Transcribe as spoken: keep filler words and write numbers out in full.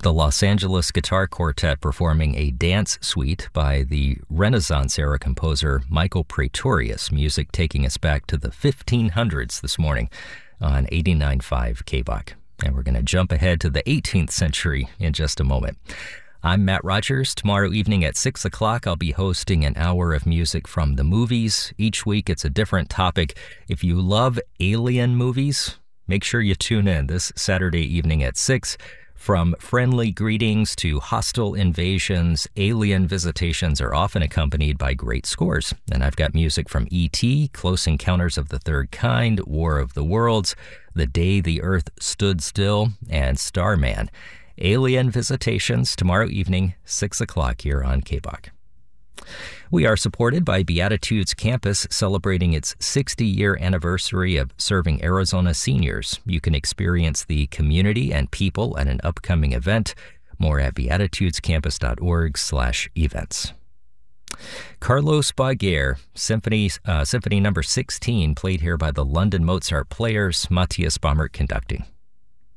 the Los Angeles Guitar Quartet performing a dance suite by the Renaissance-era composer Michael Praetorius, music taking us back to the fifteen hundreds this morning on eighty-nine point five K B O C. And we're going to jump ahead to the eighteenth century in just a moment. I'm Matt Rogers. Tomorrow evening at six o'clock, I'll be hosting an hour of music from the movies. Each week, it's a different topic. If you love alien movies, make sure you tune in this Saturday evening at six. From friendly greetings to hostile invasions, alien visitations are often accompanied by great scores. And I've got music from E T, Close Encounters of the Third Kind, War of the Worlds, The Day the Earth Stood Still, and Starman. Alien Visitations tomorrow evening, six o'clock here on K B O C. We are supported by Beatitudes Campus, celebrating its sixty-year anniversary of serving Arizona seniors. You can experience the community and people at an upcoming event. More at beatitudescampus.org slash events. Carlos Baguer, Symphony, uh, Symphony number sixteen, played here by the London Mozart Players, Matthias Baumert conducting.